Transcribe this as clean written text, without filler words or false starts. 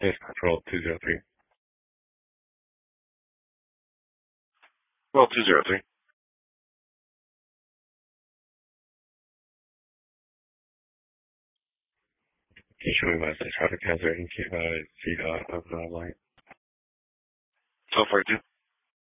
Space Control 203. Well, 203. Issuing message. Traffic hazard in feet of light. So far, too.